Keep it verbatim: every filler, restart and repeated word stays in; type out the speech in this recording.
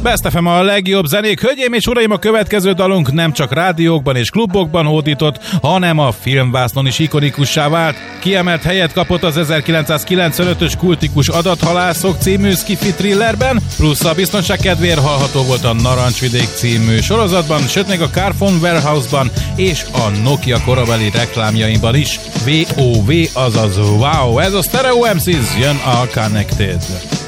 Best ef em a legjobb zenék. Hölgyeim és uraim, a következő dalunk nem csak rádiókban és klubokban hódított, hanem a filmvásznon is ikonikussá vált. Kiemelt helyet kapott az ezerkilencszázkilencvenötös kultikus Adathalászok című sci-fi thrillerben, plusz a biztonság kedvéért hallható volt a Narancsvidék című sorozatban, sőt még a Carphone Warehouse-ban és a Nokia korabeli reklámjaiban is. vé o vé, azaz wow, ez a Stereo em cés, jön a Connected.